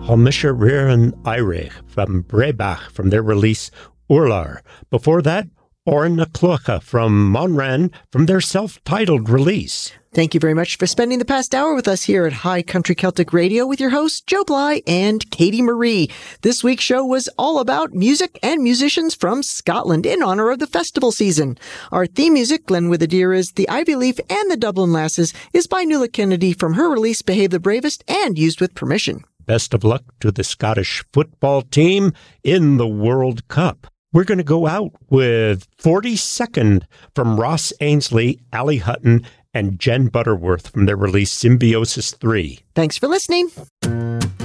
Holmische Rieren Eirich from Breibach from their release Urlar. Before that, Oren Klucha from Monran from their self-titled release. Thank you very much for spending the past hour with us here at High Country Celtic Radio with your hosts, Joe Bly and Katie Marie. This week's show was all about music and musicians from Scotland in honor of the festival season. Our theme music, Glen with a Deer, is The Ivy Leaf and the Dublin Lasses, is by Nuala Kennedy from her release Behave the Bravest and used with permission. Best of luck to the Scottish football team in the World Cup. We're going to go out with 42nd from Ross Ainsley, Ali Hutton, and Jen Butterworth from their release Symbiosis 3. Thanks for listening.